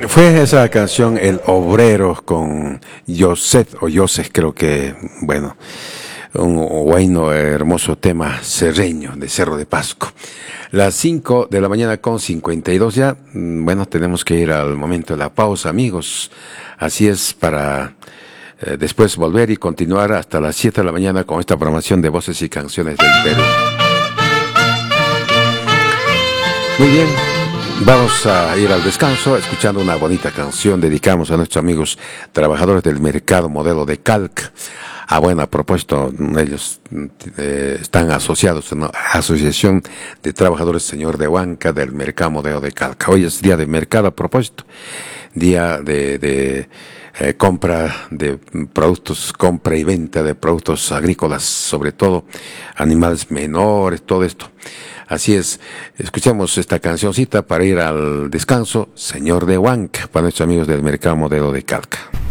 Fue esa canción El Obrero con Joseph, creo que, bueno, un bueno, hermoso tema serreño de Cerro de Pasco. Las 5 de la mañana con 52 ya. Bueno, tenemos que ir al momento de la pausa, amigos. Así es, para después volver y continuar hasta las 7 de la mañana con esta programación de voces y canciones del Perú. Muy bien, vamos a ir al descanso escuchando una bonita canción. Dedicamos a nuestros amigos trabajadores del mercado modelo de Calc. A propósito, ellos están asociados a una asociación de trabajadores señor de Huanca del mercado modelo de Calca. Hoy es día de mercado, a propósito, día de compra de productos, compra y venta de productos agrícolas, sobre todo animales menores, todo esto. Así es, escuchemos esta cancioncita para ir al descanso, señor de Huanca, para nuestros amigos del mercado modelo de Calca.